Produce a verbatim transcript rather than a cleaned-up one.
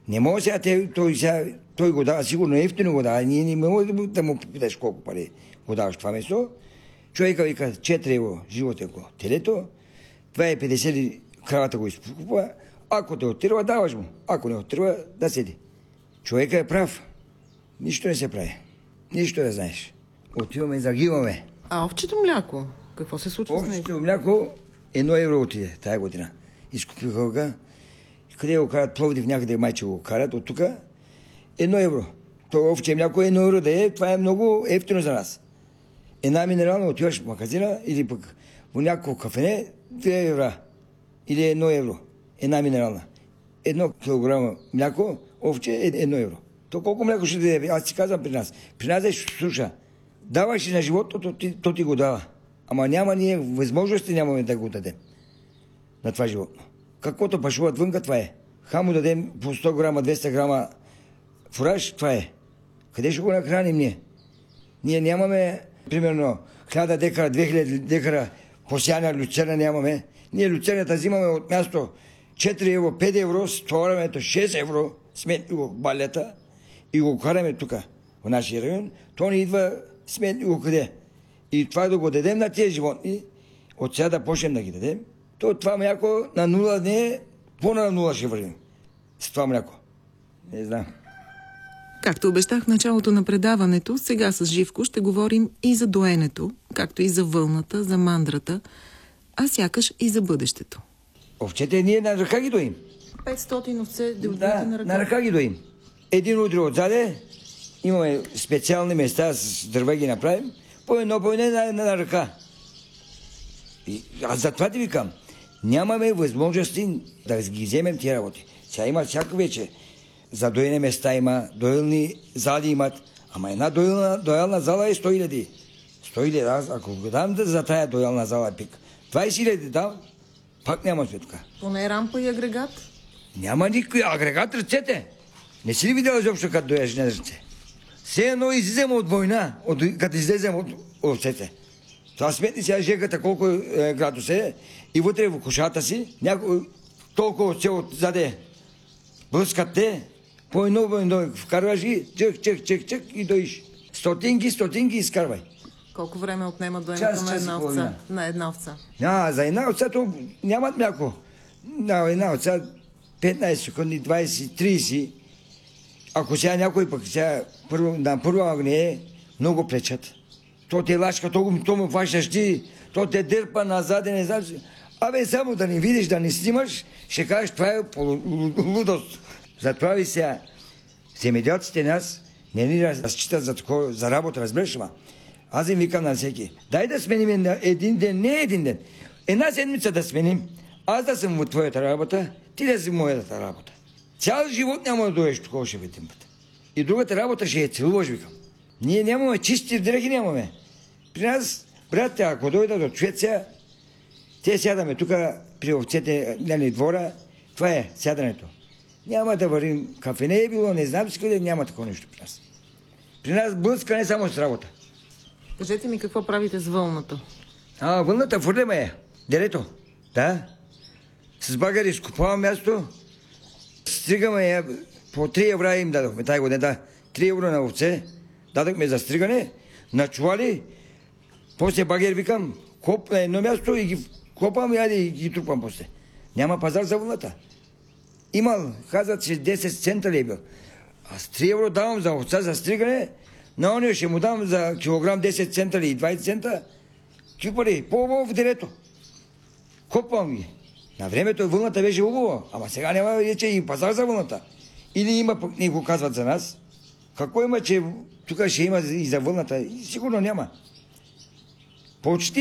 Не може сега, той, сега, той го дава, сигурно ефтино го дава, ние не можем да му попиташ колко пари го даваш това месо. Човека вика четири евро животинко телето, две и петдесет кравата го изкупува, ако те отирва, даваш му, ако не отирва, да седи. Човека е прав, нищо не се прави, нищо не знаеш. Отиваме, загиваме. А овчето мляко? Какво се случва с него? Овчето мляко едно евро отиде тая година. Изкупиха го. Къде го карат? Пловдив някъде майче го карат от тук. Едно евро. Това овче мляко е едно евро да е. Това е много ефтино за нас. Една минерална отиваш в магазина или пък в някакво кафене две евро. Или едно евро. Една минерална. Едно килограма мляко, овче е едно евро. То колко мляко ще даде? Аз ти казвам при нас. При нас е слуша. Даваш и на живота, то ти, то ти го дава. Ама няма ние възможности нямаме да го дадем на това животно. Каквото пашуват вънка, това е. Хамо дадем по сто грама, двеста грама фураж, това е. Къде ще го нахраним ние? Ние нямаме, примерно, хиляда декара, две хиляди декара посяна люцерна нямаме. Ние люцерната взимаме от място четири евро, пет евро, стовараме шест евро, сметни го балета и го караме тук, в нашия район. То ни идва сметни го къде. И това да го дадем на тези животни, от сега да почнем да ги дадем, то това мляко на нула не е, по-на нула ще вървим с това мляко. Не знам. Както обещах в началото на предаването, сега с Живко ще говорим и за доенето, както и за вълната, за мандрата, а сякаш и за бъдещето. Овчете ние на ръка ги доим. петстотин овце да, да на ръка. на ръка ги доим. Един удар отзаде, имаме специални места, с дърва ги направим, по едно, по едно на, на, на ръка. И, аз затова ти викам, нямаме възможности да ги вземем тия работи. Сега има всяко вече. За доене места има, доилни зали имат. Ама една доилна, доилна зала е сто хиляди. сто хиляди, аз ако го дам да за тая доилна зала пик, двайсет хиляди дам, пак няма светка. Поне рампа и агрегат? Няма никой агрегат ръцете. Не си ли видял изобщо като доеш на ръце? Все едно излизам от война, от, като излезем от овцете. Това сметни сега жегата колко е градус е и вътре в кошата си някой толкова овце отзаде блъскат те, по едно, по едно вкарваш и чък, чък, чък, чък и доиш. Стотинки, стотинки изкарвай. Колко време отнема доенето на една овца? На една овца. А, за една овца то нямат мляко. На една овца петнайсет секунди, двайсет, трийсет. Ако сега някой пък сега първо, на първо огне много плечат. То те лашка, то, то му фащаш ти, то те дърпа назад и не знам. Абе, само да не видиш, да не снимаш, ще кажеш, това е лудост. Затова ви сега, земеделците нас не ни разчитат за, такова, за работа, разбираш ма. Аз им викам на всеки, дай да сменим един ден, не един ден, една седмица да сменим, аз да съм в твоята работа, ти да си в моята работа. Цял живот няма да дойдеш такова ще видим път. И другата работа ще я целуваш, викам. Ние нямаме чисти дрехи, нямаме. При нас, братите, ако дойдат от Швеция, те сядаме тук при овцете, нали, двора, това е сядането. Няма да вървим, кафе не е било, не знам си къде, няма такова нещо при нас. При нас блъска не само с работа. Кажете ми какво правите с вълната? А, вълната фърляме я, дерето, да. С багари изкупавам място, стригаме я, по три евро им дадохме тази година, да. три евро на овце, дадохме за стригане, на чували, после багер викам, коп на едно място и ги копам и ги трупам после. Няма пазар за вълната. Имал, казват, че десет цента ли е бил. Аз три евро давам за овца за стригане, на ония ще му дам за килограм десет цента ли и двайсет цента. Кипари, по-хубаво в дерето. Копвам ги. На времето вълната беше хубава, ама сега няма вече и пазар за вълната. Или има, пък не го казват за нас. Какво има, че тук ще има и за вълната? Сигурно няма. Почти